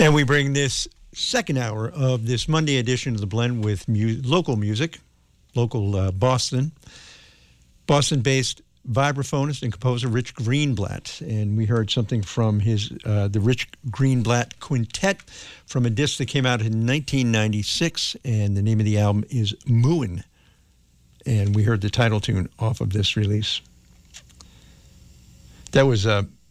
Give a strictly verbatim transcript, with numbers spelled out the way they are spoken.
And we bring this second hour of this Monday edition of The Blend with mu- local music, local uh, Boston, Boston-based vibraphonist and composer Rich Greenblatt. And we heard something from his uh, the Rich Greenblatt Quintet from a disc that came out in nineteen ninety-six, and the name of the album is Mooin'. And we heard the title tune off of this release. That was uh,